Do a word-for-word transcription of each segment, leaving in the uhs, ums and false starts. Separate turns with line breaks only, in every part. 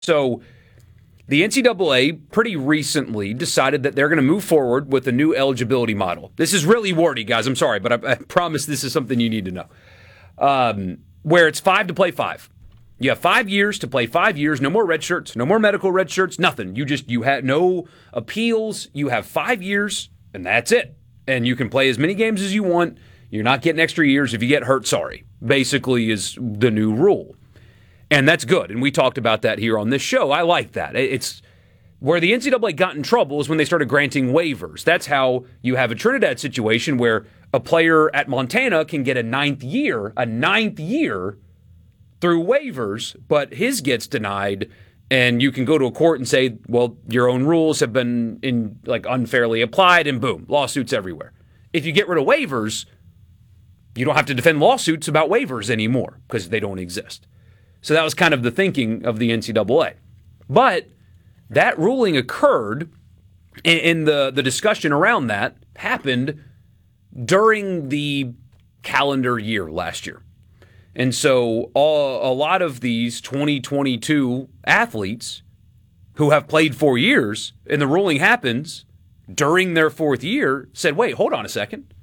So the N C double A pretty recently decided that they're going to move forward with a new eligibility model. This is really wordy, guys. I'm sorry, but I, I promise this is something you need to know. Um, where it's five to play five. You have five years to play five years. No more red shirts. No more medical red shirts. Nothing. You just you have no appeals. You have five years, and that's it. And you can play as many games as you want. You're not getting extra years. If you get hurt, sorry. Basically, is the new rule. And that's good. And we talked about that here on this show. I like that. It's where the N C double A got in trouble is when they started granting waivers. That's how you have a Trinidad situation where a player at Montana can get a ninth year, a ninth year through waivers, but his gets denied, and you can go to a court and say, well, your own rules have been in like unfairly applied, and boom, lawsuits everywhere. If you get rid of waivers, you don't have to defend lawsuits about waivers anymore because they don't exist. So that was kind of the thinking of the N C double A. But that ruling occurred, and the, the discussion around that happened during the calendar year last year. And so all, a lot of these twenty twenty-two athletes who have played four years, and the ruling happens during their fourth year, said, wait, hold on a second.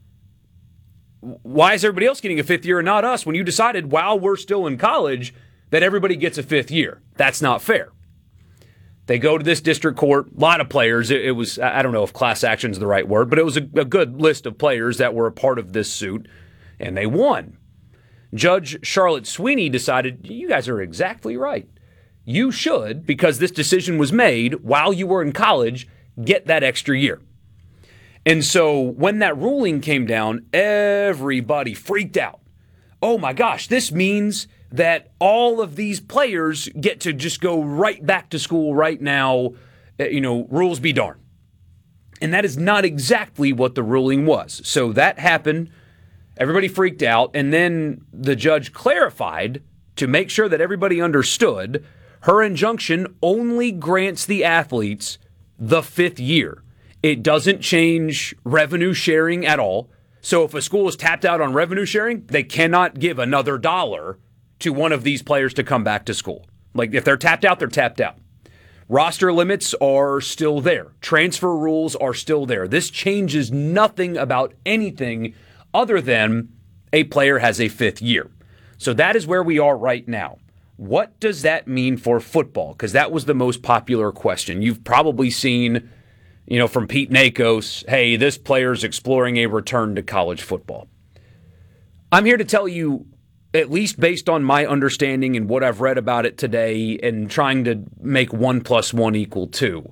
Why is everybody else getting a fifth year and not us when you decided while we're still in college that everybody gets a fifth year? That's not fair. They go to this district court. A lot of players. It, it was, I don't know if class action is the right word, but it was a, a good list of players that were a part of this suit, and they won. Judge Charlotte Sweeney decided, you guys are exactly right. You should, because this decision was made while you were in college, get that extra year. And so when that ruling came down, everybody freaked out. Oh my gosh, this means that all of these players get to just go right back to school right now. You know, rules be darned. And that is not exactly what the ruling was. So that happened. Everybody freaked out, and then the judge clarified to make sure that everybody understood her injunction only grants the athletes the fifth year. It doesn't change revenue sharing at all. So if a school is tapped out on revenue sharing, they cannot give another dollar to one of these players to come back to school. Like if they're tapped out, they're tapped out. Roster limits are still there. Transfer rules are still there. This changes nothing about anything other than a player has a fifth year. So that is where we are right now. What does that mean for football? Because that was the most popular question. You've probably seen, you know, from Pete Nakos, hey, this player's exploring a return to college football. I'm here to tell you, at least based on my understanding and what I've read about it today and trying to make one plus one equal two,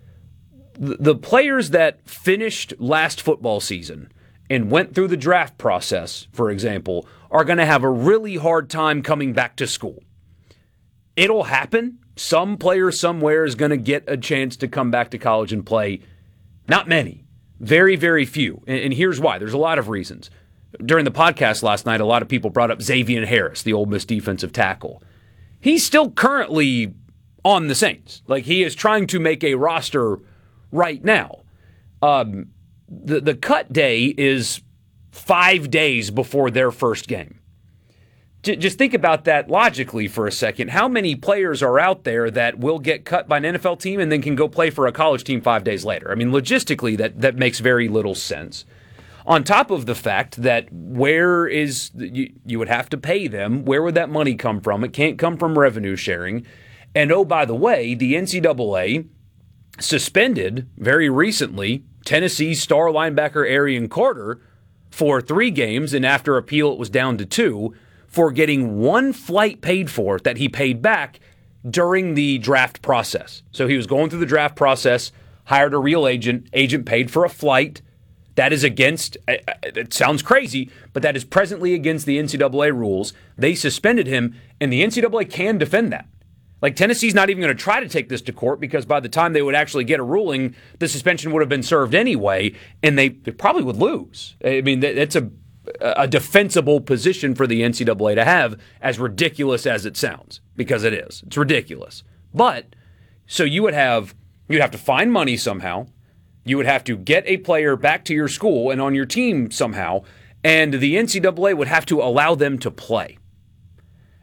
the players that finished last football season and went through the draft process, for example, are going to have a really hard time coming back to school. It'll happen. Some player somewhere is going to get a chance to come back to college and play. Not many. Very, very few. And here's why. There's a lot of reasons. During the podcast last night, a lot of people brought up Xavier Harris, the Ole Miss defensive tackle. He's still currently on the Saints. Like, he is trying to make a roster right now. Um... The the cut day is five days before their first game. J- just think about that logically for a second. How many players are out there that will get cut by an N F L team and then can go play for a college team five days later? I mean, logistically, that, that makes very little sense. On top of the fact that where is, you, you would have to pay them, where would that money come from? It can't come from revenue sharing. And oh, by the way, the N C double A suspended very recently Tennessee star linebacker Arian Carter for three games, and after appeal it was down to two, for getting one flight paid for that he paid back during the draft process. So he was going through the draft process, hired a real agent, agent paid for a flight. That is against, it sounds crazy, but that is presently against the N C double A rules. They suspended him, and the N C double A can defend that. Like, Tennessee's not even going to try to take this to court because by the time they would actually get a ruling, the suspension would have been served anyway, and they, they probably would lose. I mean, that's a, a defensible position for the N C double A to have, as ridiculous as it sounds, because it is. It's ridiculous. But, so you would have, you'd have to find money somehow. You would have to get a player back to your school and on your team somehow, and the N C double A would have to allow them to play.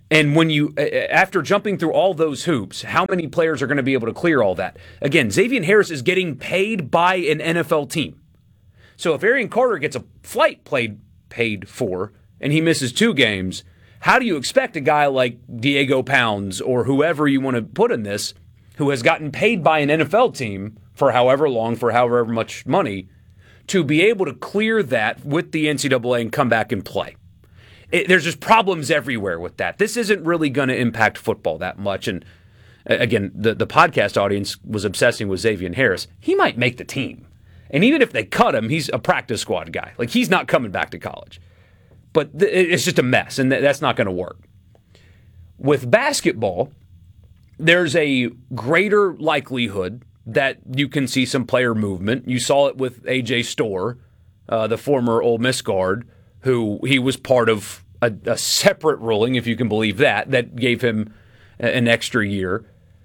And when you, after jumping through all those hoops, how many players are going to be able to clear all that? Again, Xavier Harris is getting paid by an N F L team. So if Arian Carter gets a flight played paid for and he misses two games, how do you expect a guy like Diego Pounds or whoever you want to put in this, who has gotten paid by an N F L team for however long, for however much money, to be able to clear that with the N C double A and come back and play? It, there's just problems everywhere with that. This isn't really going to impact football that much. And again, the, the podcast audience was obsessing with Xavier Harris. He might make the team. And even if they cut him, he's a practice squad guy. Like, he's not coming back to college. But th- it's just a mess, and th- that's not going to work. With basketball, there's a greater likelihood that you can see some player movement. You saw it with A J Storr, uh, the former Ole Miss guard, who he was part of a, a separate ruling, if you can believe that, that gave him an extra year.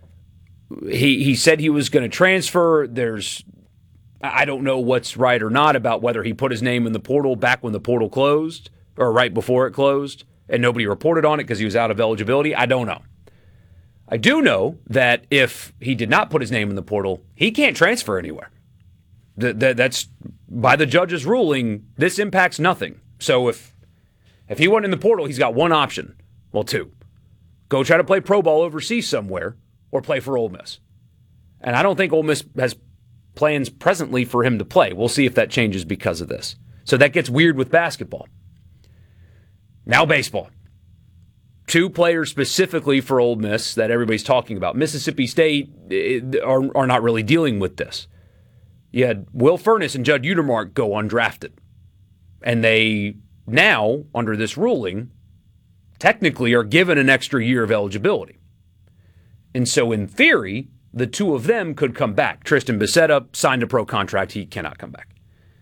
He he said he was going to transfer. There's, I don't know what's right or not about whether he put his name in the portal back when the portal closed or right before it closed, and nobody reported on it because he was out of eligibility. I don't know. I do know that if he did not put his name in the portal, he can't transfer anywhere. That, that, that's, by the judge's ruling, this impacts nothing. So if if he went in the portal, he's got one option. Well, two. Go try to play pro ball overseas somewhere or play for Ole Miss. And I don't think Ole Miss has plans presently for him to play. We'll see if that changes because of this. So that gets weird with basketball. Now baseball. Two players specifically for Ole Miss that everybody's talking about. Mississippi State are, are not really dealing with this. You had Will Furniss and Judd Utermark go undrafted. And they now, under this ruling, technically are given an extra year of eligibility. And so in theory, the two of them could come back. Tristan Becerra signed a pro contract. He cannot come back.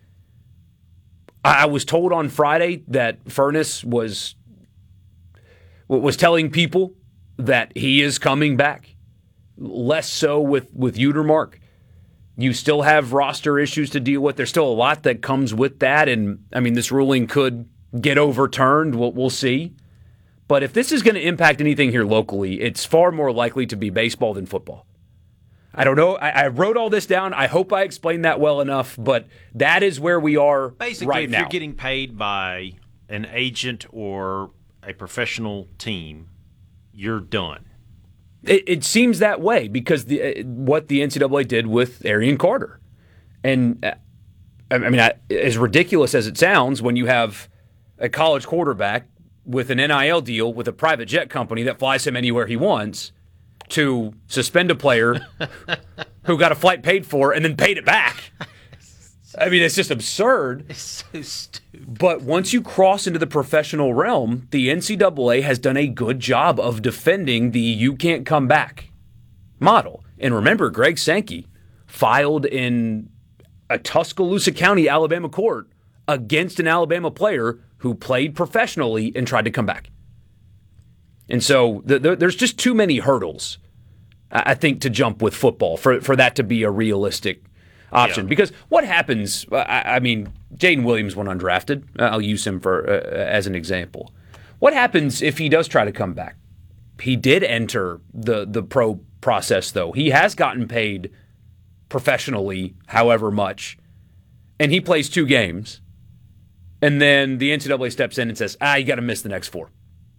I was told on Friday that Furniss was, was telling people that he is coming back. Less so with, with Utermark. You still have roster issues to deal with. There's still a lot that comes with that. And, I mean, this ruling could get overturned. We'll, we'll see. But if this is going to impact anything here locally, it's far more likely to be baseball than football. I don't know. I, I wrote all this down. I hope I explained that well enough. But that is where we are
Basically,
right
if
now.
You're getting paid by an agent or a professional team, you're done.
It, it seems that way because the what the N C double A did with Arian Carter. And, uh, I mean, I, as ridiculous as it sounds, when you have a college quarterback with an N I L deal with a private jet company that flies him anywhere he wants, to suspend a player who got a flight paid for and then paid it back. I mean, it's just absurd.
It's so stupid.
But once you cross into the professional realm, the N C double A has done a good job of defending the you can't come back model. And remember, Greg Sankey filed in a Tuscaloosa County, Alabama court against an Alabama player who played professionally and tried to come back. And so the, the, there's just too many hurdles, I think, to jump with football for, for that to be a realistic option. Yeah. Because what happens, I, I mean, Jaden Williams went undrafted. I'll use him for uh, as an example. What happens if he does try to come back? He did enter the, the pro process, though. He has gotten paid professionally however much, and he plays two games. And then the N C double A steps in and says, ah, you got to miss the next four.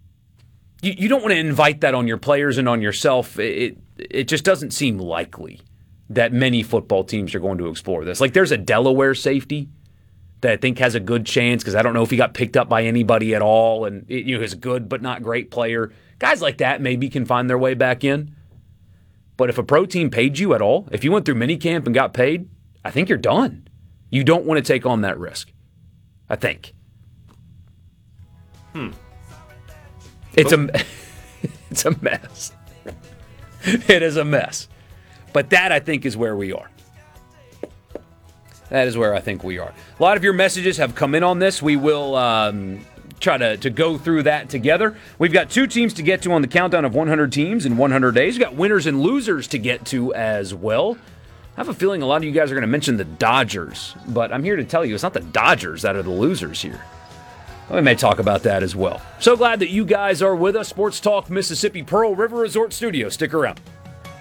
You, you don't want to invite that on your players and on yourself. It, it just doesn't seem likely that many football teams are going to explore this. Like, there's a Delaware safety that I think has a good chance because I don't know if he got picked up by anybody at all, and it, you know, he's a good but not great player. Guys like that maybe can find their way back in. But if a pro team paid you at all, if you went through minicamp and got paid, I think you're done. You don't want to take on that risk, I think.
Hmm.
It's a, it's a mess. It is a mess. But that, I think, is where we are. That is where I think we are. A lot of your messages have come in on this. We will um, try to, to go through that together. We've got two teams to get to on the countdown of one hundred teams in one hundred days. We've got winners and losers to get to as well. I have a feeling a lot of you guys are going to mention the Dodgers, but I'm here to tell you it's not the Dodgers that are the losers here. We may talk about that as well. So glad that you guys are with us. Sports Talk Mississippi Pearl River Resort Studio. Stick around.